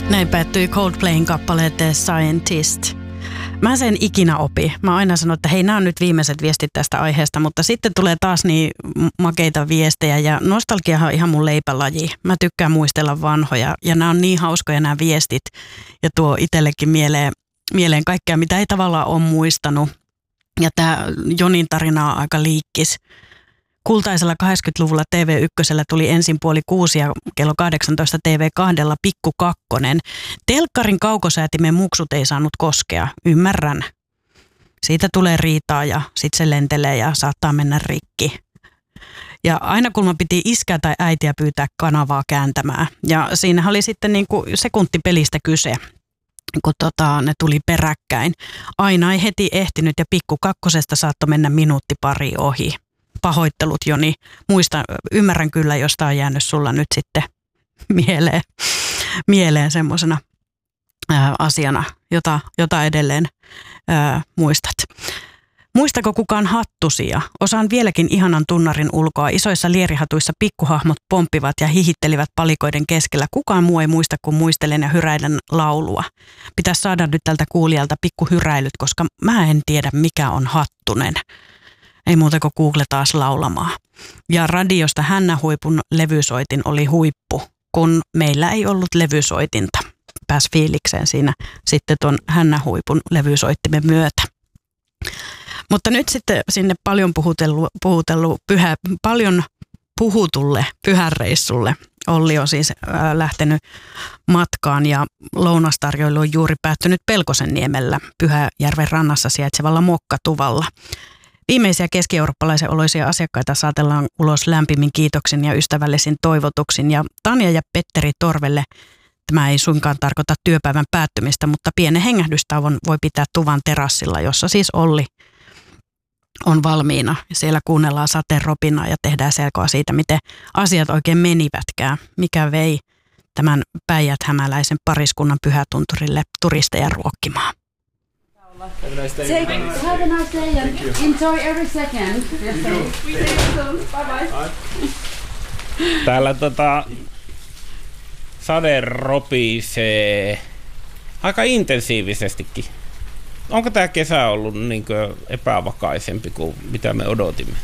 Näin päättyi Coldplayn kappale The Scientist. Mä sen ikinä opi. Mä aina sanon, että hei, nämä on nyt viimeiset viestit tästä aiheesta, mutta sitten tulee taas niin makeita viestejä ja nostalgiahan on ihan mun leipälaji. Mä tykkään muistella vanhoja ja nämä on niin hauskoja nämä viestit ja tuo itsellekin mieleen kaikkea, mitä ei tavallaan ole muistanut. Ja tämä Jonin tarina on aika liikkis. Kultaisella 80-luvulla TV1 tuli ensin 5:30 ja kello 18 TV2 Pikku Kakkonen. Telkkarin kaukosäätimen muksut ei saanut koskea, ymmärrän. Siitä tulee riitaa ja sitten se lentelee ja saattaa mennä rikki. Ja aina kun mä piti iskää tai äitiä pyytää kanavaa kääntämään. Ja siinä oli sitten niin kuin sekuntipelistä kyse, kun ne tuli peräkkäin. Aina ei heti ehtinyt ja Pikku Kakkosesta saattoi mennä minuutti pari ohi. Pahoittelut, Joni. Ymmärrän kyllä, jos tämä on jäänyt sulla nyt sitten mieleen semmoisena asiana, jota edelleen muistat. Muistako kukaan hattusia? Osaan vieläkin ihanan tunnarin ulkoa. Isoissa lierihatuissa pikkuhahmot pomppivat ja hihittelivät palikoiden keskellä. Kukaan muu ei muista, kun muistelen ja hyräilen laulua. Pitäisi saada nyt tältä kuulijalta pikkuhyräilyt, koska mä en tiedä, mikä on Hattunen. Ei muuta kuin Google taas laulamaan. Ja radiosta Hännähuipun levysoitin oli huippu, kun meillä ei ollut levysoitinta. Pääsi fiilikseen siinä sitten tuon Hännähuipun levysoittimen myötä. Mutta nyt sitten sinne paljon puhutulle pyhäreissulle. Olli on siis lähtenyt matkaan ja lounastarjoilu on juuri päättynyt Pelkosenniemellä Pyhäjärven rannassa sijaitsevalla Mokkatuvalla. Viimeisiä keski-eurooppalaisen oloisia asiakkaita saatellaan ulos lämpimin kiitoksin ja ystävällisin toivotuksin. Ja Tanja ja Petteri Torvelle tämä ei suinkaan tarkoita työpäivän päättymistä, mutta pienen hengähdystauon voi pitää tuvan terassilla, jossa siis Olli on valmiina. Siellä kuunnellaan sateen ropinaa ja tehdään selkoa siitä, miten asiat oikein menivätkään. Mikä vei tämän päijät-hämäläisen pariskunnan pyhätunturille turisteja ruokkimaan. Have a nice day. Have a nice day and enjoy every second. Yes, we see you soon. Bye bye. Täällä sade ropisee aika intensiivisestikin. Onko tämä kesä ollut niinkö epävakaisempi kuin mitä me odotimme?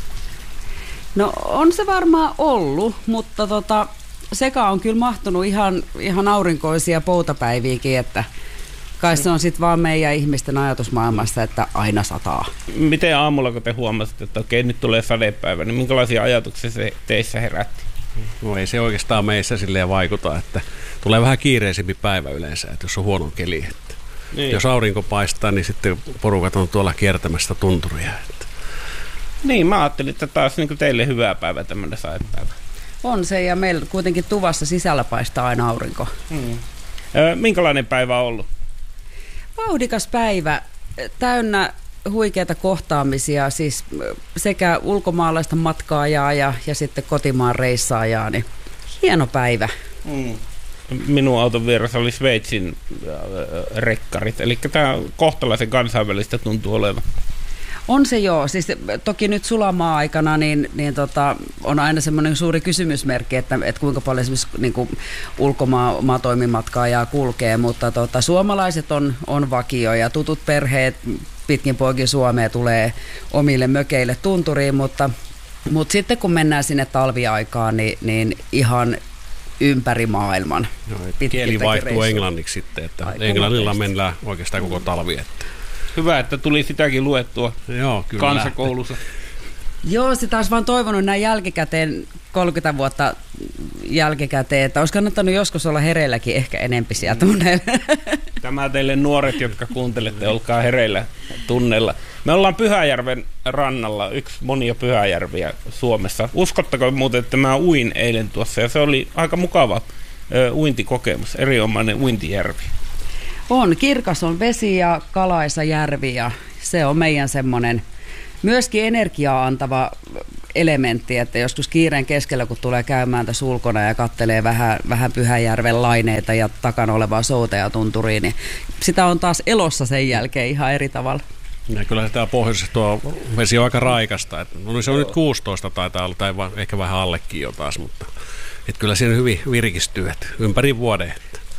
No on se varmaan ollut, mutta sekä on kyllä mahtunut ihan aurinkoisia poutapäiviäkin, että kai se on sitten vaan meidän ihmisten ajatusmaailmassa, että aina sataa. Miten aamulla, kun te huomasitte, että okei, nyt tulee sadepäivä, niin minkälaisia ajatuksia se teissä herätti? No ei se oikeastaan meissä silleen vaikuta, että tulee vähän kiireisempi päivä yleensä, että jos on huono keli. Että niin. Jos aurinko paistaa, niin sitten porukat on tuolla kiertämässä tunturia. Että. Niin, mä ajattelin, että taas niin teille hyvä päivä tämmöinen sadepäivä. On se, ja meillä kuitenkin tuvassa sisällä paistaa aina aurinko. Minkälainen päivä on ollut? Vauhdikas päivä, täynnä huikeita kohtaamisia, siis sekä ulkomaalaista matkaajaa ja sitten kotimaan reissaajaa, niin hieno päivä. Minun auton vieressä oli Sveitsin rekkarit, eli tämä kohtalaisen kansainvälistä tuntuu olevan. On se joo, siis toki nyt sulamaa-aikana niin on aina semmoinen suuri kysymysmerkki, että kuinka paljon esimerkiksi niin kuin ulkomaatoimimatkaajaa kulkee, mutta suomalaiset on vakio ja tutut perheet pitkin poikin Suomea tulee omille mökeille tunturiin, mutta sitten kun mennään sinne talviaikaan, niin ihan ympäri maailman. Kieli vaihtuu englanniksi sitten, että englannilla mennään oikeastaan koko talvi. Että. Hyvä, että tuli sitäkin luettua kansakoulussa. Joo, sitä olisi vaan toivonut näin jälkikäteen, 30 vuotta jälkikäteen, että olisi kannattanut joskus olla hereilläkin ehkä enempi siellä tunneilla. Tämä teille nuoret, jotka kuuntelette, olkaa hereillä tunnella. Me ollaan Pyhäjärven rannalla, yksi monia Pyhäjärviä Suomessa. Uskottako muuten, että mä uin eilen tuossa ja se oli aika mukava uintikokemus, erinomainen uintijärvi. On, kirkas on vesi ja kalaisa järvi ja se on meidän semmoinen myöskin energiaa antava elementti, että joskus kiireen keskellä, kun tulee käymään tässä ulkona ja kattelee vähän Pyhäjärven laineita ja takana olevaa Soutajatunturia, niin sitä on taas elossa sen jälkeen ihan eri tavalla. Ja kyllä tämä pohjoisessa tuo vesi on aika raikasta. Että, no se on nyt 16 taitaa olla, tai ehkä vähän allekin jo taas, mutta että kyllä siinä hyvin virkistyy ympäri vuoden. Että.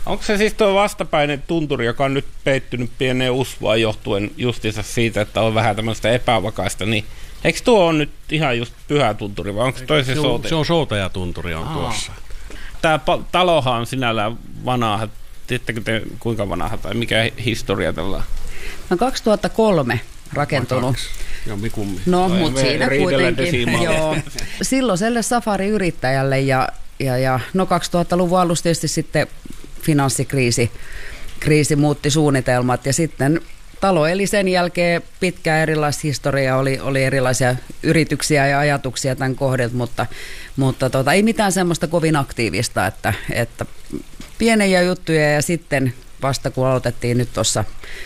Onko se siis tuo vastapäinen tunturi, joka on nyt peittynyt pieneen usvaan johtuen justiinsa siitä, että on vähän tämmöistä epävakaista, niin eikö tuo on nyt ihan just Pyhätunturi vai onko toi se Soutajatunturi? Se on Soutajatunturi on tuossa. Tämä talohan on sinällään vanha. Tiedättekö te kuinka vanha tai mikä historia tällä on? No 2003 rakentunut. No, mutta siinä kuitenkin. Joo. Silloiselle safariyrittäjälle ja no 2000-luvun alussa tietysti sitten finanssikriisi muutti suunnitelmat ja sitten talo eli sen jälkeen pitkää erilaista historiaa, oli erilaisia yrityksiä ja ajatuksia tämän kohdilta, mutta ei mitään semmoista kovin aktiivista, että pieniä juttuja ja sitten vasta kun aloitettiin nyt tuossa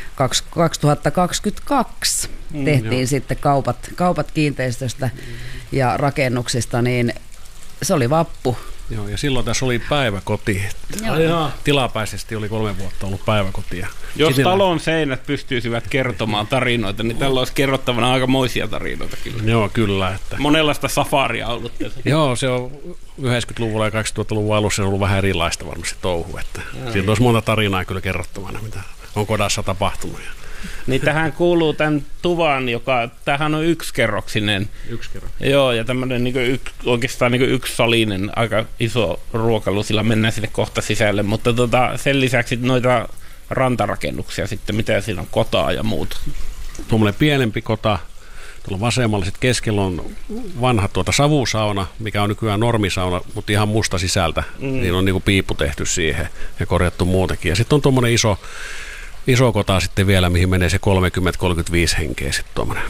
2022 tehtiin sitten kaupat kiinteistöstä ja rakennuksista, niin se oli vappu. Joo, ja silloin tässä oli päiväkoti. Tilapäisesti oli 3 vuotta ollut päiväkoti. Jos talon seinät pystyisivät kertomaan tarinoita, niin tällä olisi kerrottavana aikamoisia tarinoita kyllä. Joo, kyllä. Että monenlaista safaria ollut tässä. Joo, se on 90-luvulla ja 2000-luvun alussa ollut vähän erilaista varmasti touhu. Siitä olisi monta tarinaa kyllä kerrottavana, mitä on kodassa tapahtunut. Niin tähän kuuluu tämän tuvan, tämähän on yksikerroksinen. Joo, ja tämmöinen oikeastaan yksisalinen, aika iso ruokailu, sillä mennään sinne kohta sisälle, mutta sen lisäksi noita rantarakennuksia sitten, mitä siinä on, kotaa ja muuta. Tuommoinen pienempi kota, tuolla vasemmalla sitten keskellä on vanha savusauna, mikä on nykyään normisauna, mutta ihan musta sisältä. Niin on piippu tehty siihen ja korjattu muutenkin. Ja sitten on tuommoinen iso kota sitten vielä, mihin menee se 30-35 henkeä sitten tuommoinen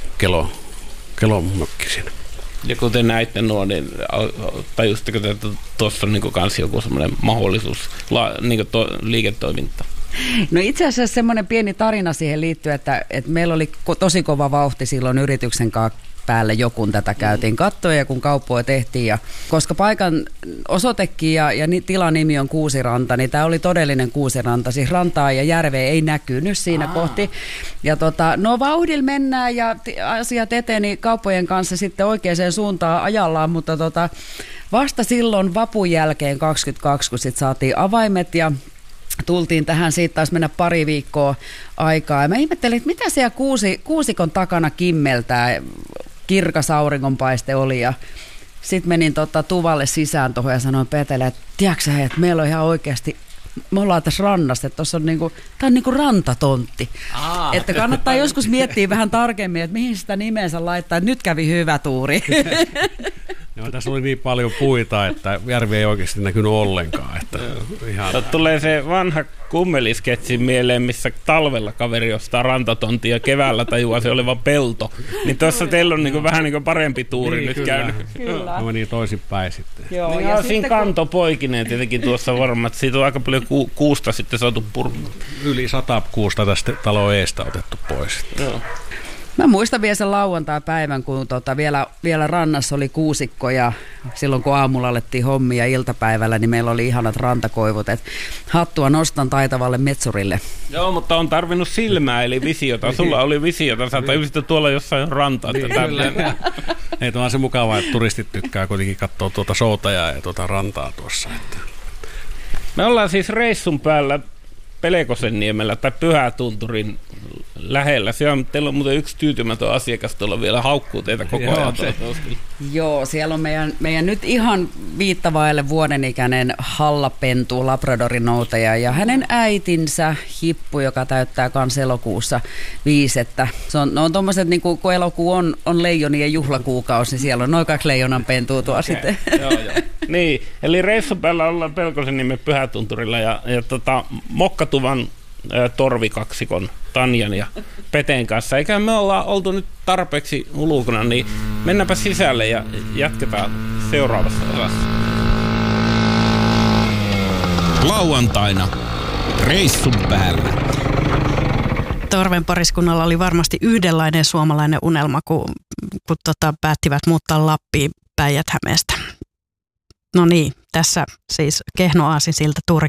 kelomökki siinä. Ja kun te näitte nuo, niin tajusitteko te, että tuossa on kans joku semmoinen mahdollisuus liiketoiminta? No itse asiassa semmoinen pieni tarina siihen liittyy, että meillä oli tosi kova vauhti silloin yrityksen kanssa päälle kun tätä käytiin kattoja ja kun kauppoja tehtiin. Ja koska paikan osoitekin ja tilan nimi on Kuusiranta, niin tämä oli todellinen Kuusiranta. Siis rantaa ja järveä ei näkynyt siinä kohti. Ja vauhdilla mennään ja asiat eteni kauppojen kanssa sitten oikeaan suuntaan ajallaan, mutta vasta silloin vapun jälkeen 22, kun sitten saatiin avaimet ja tultiin tähän, siitä taisi mennä pari viikkoa aikaa. Ja mä ihmettelin, että mitä siellä kuusikon takana kimmeltää, kirkas auringonpaiste oli. Ja sitten menin tuvalle sisään tuohon ja sanoin Petelle, että tiedätkö sä, että meillä on ihan oikeasti, me ollaan tässä rannassa, että tuossa on tää on rantatontti. Että kannattaa joskus miettiä vähän tarkemmin, että mihin sitä nimensä laittaa, että nyt kävi hyvä tuuri. Joo, tässä oli niin paljon puita, että järvi ei oikeasti näkynyt ollenkaan. Että ihan tulee se vanha kummelisketsi mieleen, missä talvella kaveri ostaa rantatontia ja keväällä tajuaa se olevan pelto. Niin tuossa teillä on vähän parempi tuuri niin, nyt kyllä. käynyt. Mä menin toisinpäin sitten. Joo, niin ja siinä kanto poikineen tietenkin tuossa varmaan, että siitä on aika paljon kuusta sitten saatu purkua. Yli 100 kuusta tästä talon eestä otettu pois. Joo. Mä muistan vielä sen lauantai-päivän, kun vielä rannassa oli kuusikko ja silloin kun aamulla alettiin hommia iltapäivällä, niin meillä oli ihanat rantakoivut. Et hattua nostan taitavalle metsurille. Joo, mutta on tarvinnut silmää eli visiota. Sulla oli visiota, sä tajusit tuolla jossain rantaa. Ei, tämä on se mukavaa, että turistit tykkää kuitenkin katsoa Soutajaa ja rantaa tuossa. Että. Me ollaan siis reissun päällä Pelkosenniemellä tai Pyhätunturin lähellä. Teillä on muuten yksi tyytymätön asiakas tuolla vielä haukkuu teitä koko ajan. Joo, siellä on meidän nyt ihan viittavaille vuoden ikäinen hallapentu, labradorinoutaja ja hänen äitinsä Hippu, joka täyttää kans elokuussa 5. Että se on tommoset, niin kun elokuu on leijonien juhlakuukausi, niin siellä on noin 2 leijonanpentua tuo sitten. Joo. Niin, eli reissun päällä ollaan Pelkosenniemen Pyhätunturilla ja Mokkatuvan torvikaksikon Tanjan ja Peten kanssa. Eikä me ollaan oltu nyt tarpeeksi ulkona, niin mennäänpä sisälle ja jatketaan seuraavassa osassa. Lauantaina reissun päällä. Torven pariskunnalla oli varmasti yhdenlainen suomalainen unelma, kun päättivät muuttaa Lappiin Päijät-Hämeestä. No niin, tässä siis Kehno Aasinsilta Tuuri